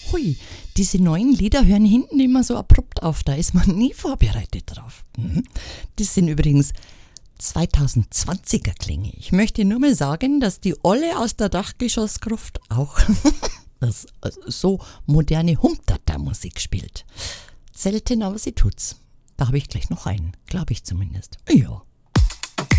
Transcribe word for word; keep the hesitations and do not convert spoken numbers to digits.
Hui, diese neuen Lieder hören hinten immer so abrupt auf, da ist man nie vorbereitet drauf. Mhm. Das sind übrigens zweitausendzwanziger Klänge. Ich möchte nur mal sagen, dass die Olle aus der Dachgeschossgruft auch das, so moderne Humtata-Musik spielt. Selten, aber sie tut's. Da habe ich gleich noch einen, glaube ich zumindest. Ja.